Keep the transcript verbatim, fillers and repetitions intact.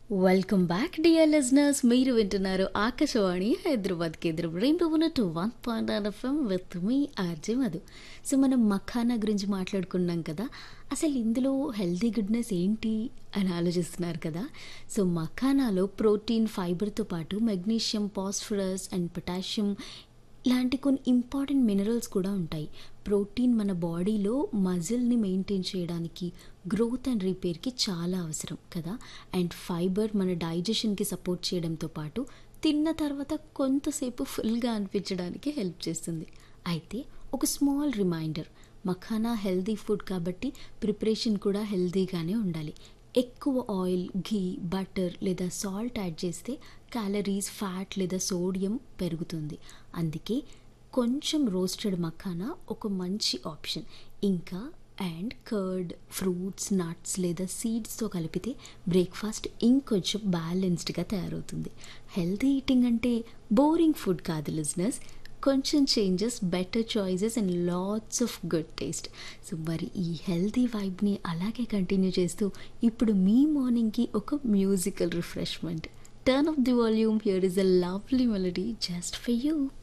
Welcome back dear listeners. మీరు వింటున్నారు ఆకాశవాణి హైదరాబాద్ కేంద్రం rainbow to one point nine FM with me RJ Madhu. So మనం మఖానా గురించి మాట్లాడుకున్నాం కదా, అసలు ఇందులో హెల్తీ గుడ్నెస్ ఏంటి అని ఆలోచిస్తున్నారు కదా. సో మఖానాలో ప్రోటీన్, ఫైబర్తో పాటు మెగ్నీషియం, ఫాస్ఫరస్ అండ్ పొటాషియం ఇలాంటి కొన్ని ఇంపార్టెంట్ మినరల్స్ కూడా ఉంటాయి. ప్రోటీన్ మన బాడీలో మజిల్ని మెయింటైన్ చేయడానికి, గ్రోత్ అండ్ రిపేర్కి చాలా అవసరం కదా. అండ్ ఫైబర్ మన డైజెషన్కి సపోర్ట్ చేయడంతో పాటు తిన్న తర్వాత కొంతసేపు ఫుల్గా అనిపించడానికి హెల్ప్ చేస్తుంది. అయితే ఒక small reminder, makhana healthy food కాబట్టి ప్రిపరేషన్ కూడా హెల్తీగానే ఉండాలి. ఎక్కువ ఆయిల్, ఘీ, బటర్ లేదా సాల్ట్ యాడ్ చేస్తే క్యాలరీస్, ఫ్యాట్ లేదా సోడియం పెరుగుతుంది. అందుకే కొంచెం రోస్టెడ్ మఖానా ఒక మంచి ఆప్షన్. ఇంకా అండ్ కర్డ్, ఫ్రూట్స్, నట్స్ లేదా సీడ్స్తో కలిపితే బ్రేక్ఫాస్ట్ ఇంకొంచెం బ్యాలెన్స్డ్గా తయారవుతుంది. హెల్తీ ఈటింగ్ అంటే బోరింగ్ ఫుడ్ కాదు లిజనర్స్, కొంచెం changes, better choices and lots of good taste. So మరి ఈ హెల్తీ వైబ్ని అలాగే కంటిన్యూ చేస్తూ ఇప్పుడు మీ మార్నింగ్కి ఒక musical refreshment. Turn off the volume, here is a lovely melody just for you.